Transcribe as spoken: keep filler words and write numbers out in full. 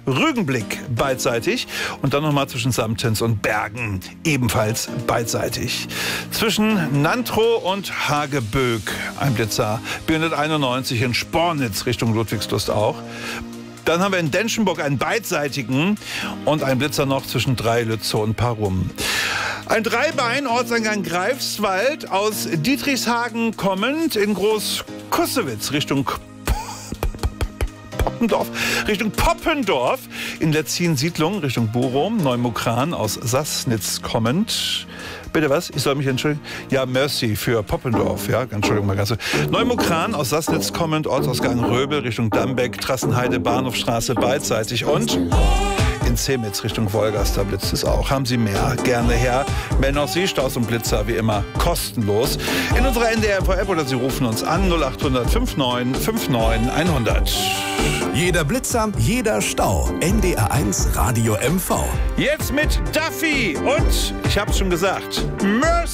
Rügenblick beidseitig und dann nochmal zwischen Samtens und Bergen ebenfalls beidseitig. Zwischen Nantrow und Hageböck ein Blitzer, B hunderteinundneunzig in Spornitz Richtung Ludwigslust auch. Dann haben wir in Denschenburg einen beidseitigen und einen Blitzer noch zwischen Dreilützow und Parum. Ein Dreibein, Ortseingang Greifswald, aus Dietrichshagen kommend in Groß-Kussewitz Richtung Poppendorf, Richtung Poppendorf, in Letzin-Siedlung Richtung Bochum, Neumukran aus Sassnitz kommend. Bitte was? Ich soll mich entschuldigen? Ja, Mercy für Poppendorf. Ja, Entschuldigung mal ganz so. Neumukran aus Sassnitz kommend, Ortsausgang Röbel Richtung Dambeck, Trassenheide, Bahnhofstraße beidseitig und in Zemitz Richtung Wolgast, da blitzt es auch. Haben Sie mehr? Gerne her. Melden auch Sie Staus und Blitzer wie immer kostenlos in unserer N D R V App oder Sie rufen uns an null acht hundert neunundfünfzig neunundfünfzig hundert. Jeder Blitzer, jeder Stau. N D R eins Radio M V. Jetzt mit Duffy und, ich hab's schon gesagt, Mercy.